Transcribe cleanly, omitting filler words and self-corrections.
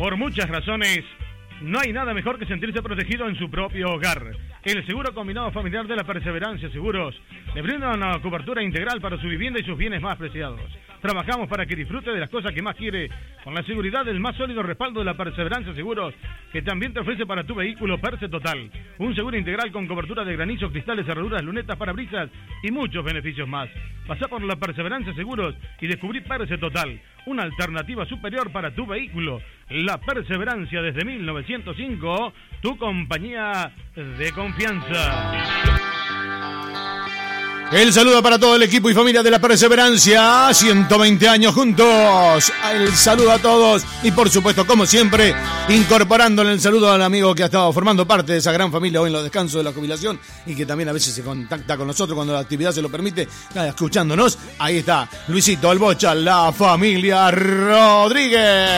Por muchas razones, no hay nada mejor que sentirse protegido en su propio hogar. El seguro combinado familiar de la Perseverancia Seguros le brinda una cobertura integral para su vivienda y sus bienes más preciados. Trabajamos para que disfrute de las cosas que más quiere, con la seguridad del más sólido respaldo de la Perseverancia Seguros, que también te ofrece para tu vehículo Perse Total. Un seguro integral con cobertura de granizo, cristales, cerraduras, lunetas, parabrisas y muchos beneficios más. Pasá por la Perseverancia Seguros y descubrí Perse Total, una alternativa superior para tu vehículo. La Perseverancia desde 1905, tu compañía de confianza. El saludo para todo el equipo y familia de la Perseverancia, 120 años juntos. El saludo a todos y por supuesto, como siempre, incorporándole el saludo al amigo que ha estado formando parte de esa gran familia hoy en los descansos de la jubilación y que también a veces se contacta con nosotros cuando la actividad se lo permite, escuchándonos. Ahí está Luisito, el Bocha, la familia Rodríguez.